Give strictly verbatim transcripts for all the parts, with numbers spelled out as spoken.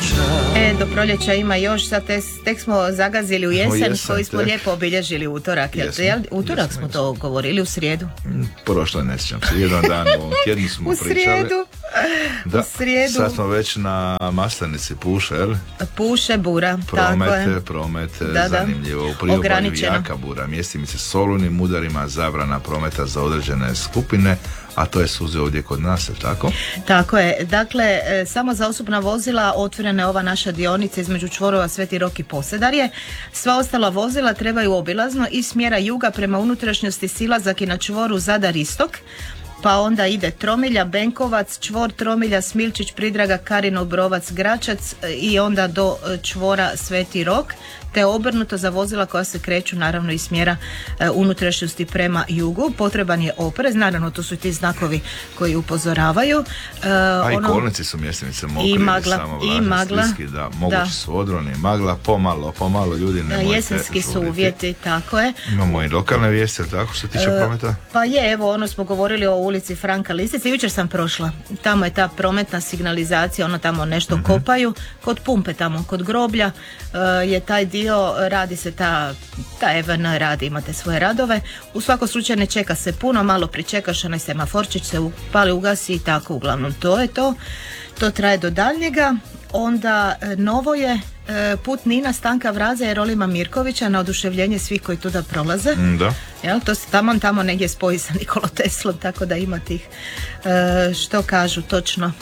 E, do proljeća ima još, sad tek, tek smo zagazili u jesen, jesen koji smo tek. lijepo obilježili utorak. Jel, Jesmo, jel, utorak jesmo, smo jesmo. to govorili, u srijedu? Prošlo ne sjećam se, jedan dan u ovom tjednu smo U pričali. srijedu. Da, U srijedu. sad smo već na Maslenici puše, jel? Puše bura, tako Promet, je. promet, Da, da. zanimljivo. U priobalju Ograničeno. jaka bura, mjestimice s olunim udarima, zabrana prometa za određene skupine, a to je suze ovdje kod nas, je tako? Tako je, dakle, e, samo za osobna vozila otvorena je ova naša dionica između čvorova Sveti Rok i Posedarje. Sva ostala vozila trebaju obilazno iz smjera juga prema unutrašnjosti silazak i na čvoru Zadar Istok, pa onda ide Tromilja, Benkovac, čvor Tromilja, Smilčić, Pridraga, Karino, Brovac, Gračac e, i onda do e, čvora Sveti Rok, te obrnuto za vozila koja se kreću naravno iz smjera e, unutrašnjosti prema jugu. Potreban je oprez, naravno to su i ti znakovi koji upozoravaju. E, A i ono- kolnici su mjestimice mokri, I magla, samo i vlažni, magla. sliski, da, mogući Da. su odroni, magla, pomalo, pomalo, ljudi ne E, možete jesenski su žuriti. uvjeti, tako je. Imamo i lokalne vijesti, jel tako, što se tiče E, prometa? Pa je, evo ono smo govorili o ulici Franka Lisice, jučer sam prošla, tamo je ta prometna signalizacija, ono tamo nešto Mhm. kopaju, kod pumpe tamo, kod groblja e, je taj dio, radi se ta, ta E V N radi, imate svoje radove, u svakom slučaju ne čeka se puno, malo pričekaš, onaj semaforčić se upali, ugasi i tako, uglavnom to je to, to traje do daljnjega. Onda e, novo je e, put Nina Stanka Vraza i Rolima Mirkovića na oduševljenje svih koji tuda prolaze. Mm, Da. Jel, to se tamo tamo negdje spoji sa Nikolom Teslom, tako da ima tih e, što kažu točno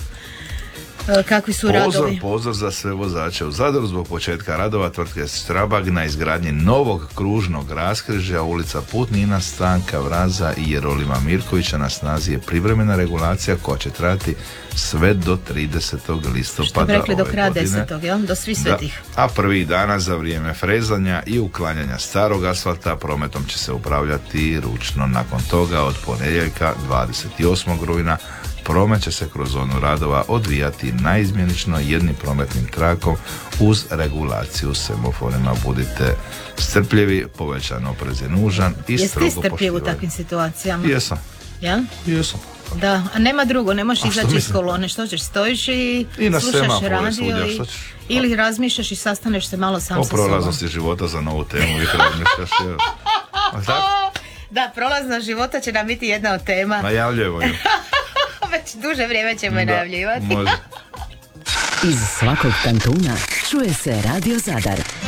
e, kakvi su Pozor, radovi. pozor za sve vozače u Zadru zbog početka radova tvrtke Strabag na izgradnji novog kružnog raskrižja ulica Putnina, Stanka Vraza i Jerolima Mirkovića. Na snazi je privremena regulacija koja će trajati sve do tridesetog listopada Što bi rekli do ove kraja godine. desetog, jel? Do svih Da, svetih. a prvih dana za vrijeme frezanja i uklanjanja starog asfalta prometom će se upravljati ručno. Nakon toga od ponedjeljka dvadeset osmog rujna promet će se kroz zonu radova odvijati naizmjenično jednim prometnim trakom uz regulaciju semaforima. Budite strpljivi, povećan oprez je nužan i Jeste strogo ti strpljiv u poštivanje. takvim situacijama? Jesam, Jel? jesam. Da, a nema drugo, ne možeš A što izaći iz mislim? kolone, što ćeš, stojiš i, I na slušaš semaforu radio svuda, i, što ćeš? ili razmišljaš i sastaneš se malo sam O sa sobom. prolaznosti života za novu temu, vi razmišljaš, jel? A tako? Da, prolaznost života će nam biti jedna od tema. Najavljujemo ju. Već duže vrijeme ćemo je Da, najavljivati. može. Iz svakog kantuna čuje se Radio Zadar.